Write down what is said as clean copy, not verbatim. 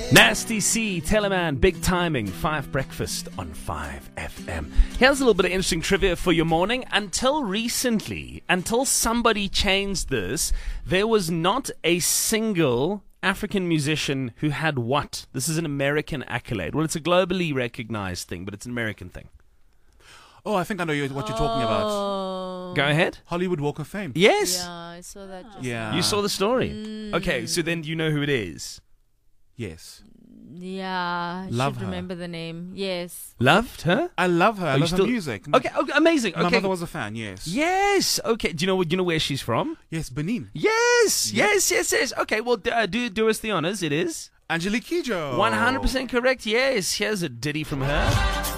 Nasty C, Teleman, big timing, 5 Breakfast on 5FM. Here's a little bit of interesting trivia for your morning. Until recently, until somebody changed this, there was not a single African musician who had what? This is an American accolade. Well, it's a globally recognized thing, but it's an American thing. Oh, I think I know what you're talking about. Go ahead. Hollywood Walk of Fame. Yes. Yeah, I saw that just Yeah. You saw the story. Okay, so then you know who it is. Yes. Yeah, I Love should her. remember the name. Yes. Loved her? I love her. I you love her still- music. Okay, amazing. My Okay. mother was a fan, yes. Yes. Okay. Do you know where she's from? Yes, Benin. Yes. Yep. Yes. Okay. Well, do us the honors. It is Angelique Kidjo. 100% correct. Yes. Here's a ditty from her.